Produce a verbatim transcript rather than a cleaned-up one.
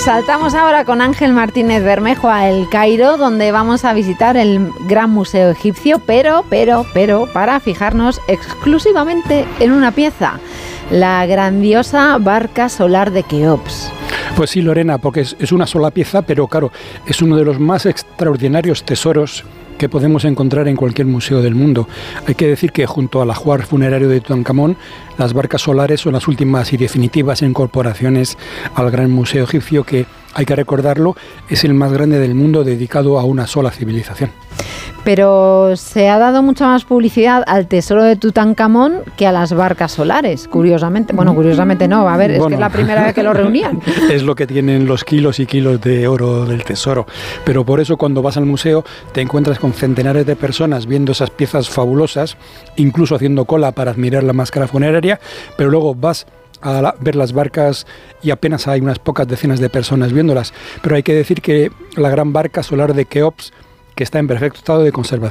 Saltamos ahora con Ángel Martínez Bermejo a El Cairo, donde vamos a visitar el Gran Museo Egipcio, pero, pero, pero, para fijarnos exclusivamente en una pieza, la grandiosa barca solar de Keops. Pues sí, Lorena, porque es, es una sola pieza, pero claro, es uno de los más extraordinarios tesoros que podemos encontrar en cualquier museo del mundo. Hay que decir que junto al ajuar funerario de Tutankamón, las barcas solares son las últimas y definitivas incorporaciones al Gran Museo Egipcio, que, hay que recordarlo, es el más grande del mundo dedicado a una sola civilización. Pero se ha dado mucha más publicidad al tesoro de Tutankamón que a las barcas solares, curiosamente. Bueno, curiosamente no, a ver, es bueno, que es la primera vez que lo reunían. Es lo que tienen los kilos y kilos de oro del tesoro. Pero por eso cuando vas al museo te encuentras con centenares de personas viendo esas piezas fabulosas, incluso haciendo cola para admirar la máscara funeraria, pero luego vas a la, ver las barcas y apenas hay unas pocas decenas de personas viéndolas. Pero hay que decir que la gran barca solar de Keops, que está en perfecto estado de conservación,